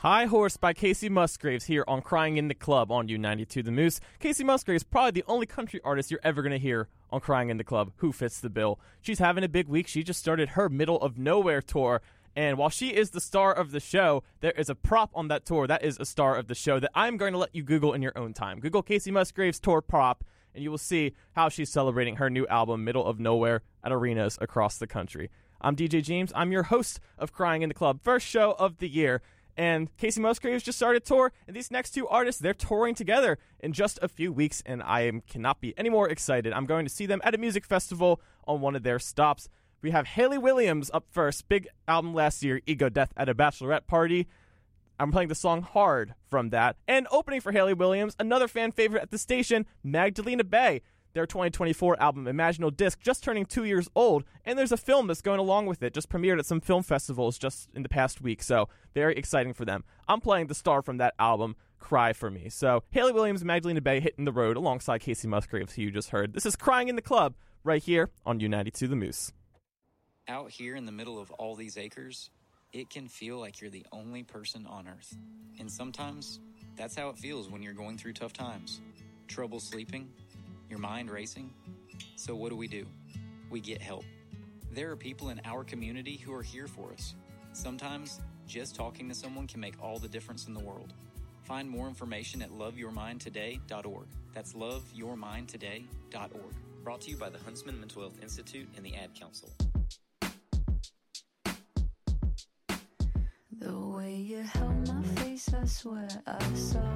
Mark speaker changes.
Speaker 1: High Horse by Casey Musgraves here on Crying in the Club on U92 The Moose. Casey Musgraves, probably the only country artist you're ever going to hear on Crying in the Club who fits the bill. She's having a big week. She just started her Middle of Nowhere tour. And while she is the star of the show, there is a prop on that tour that is a star of the show that I'm going to let you Google in your own time. Google Casey Musgraves tour prop, and you will see how she's celebrating her new album, Middle of Nowhere, at arenas across the country. I'm DJ James. I'm your host of Crying in the Club, first show of the year. And Casey Musgraves just started a tour, and these next two artists, they're touring together in just a few weeks, and I cannot be any more excited. I'm going to see them at a music festival on one of their stops. We have Hayley Williams up first, big album last year, Ego Death at a Bachelorette Party. I'm playing the song Hard from that. And opening for Hayley Williams, another fan favorite at the station, Magdalena Bay. Their 2024 album, Imaginal Disc, just turning 2 years old, and there's a film that's going along with it, just premiered at some film festivals just in the past week, so very exciting for them. I'm playing the star from that album, Cry For Me. So Hayley Williams, Magdalena Bay hitting the road alongside Casey Musgraves, who you just heard. This is Crying in the Club, right here on U92 The Moose.
Speaker 2: Out here in the middle of all these acres, it can feel like you're the only person on Earth. And sometimes, that's how it feels when you're going through tough times. Trouble sleeping, your mind racing. So what do? We get help. There are people in our community who are here for us. Sometimes, just talking to someone can make all the difference in the world. Find more information at loveyourmindtoday.org. That's loveyourmindtoday.org. Brought to you by the Huntsman Mental Health Institute and the Ad Council.
Speaker 3: The way you held my face, I swear I saw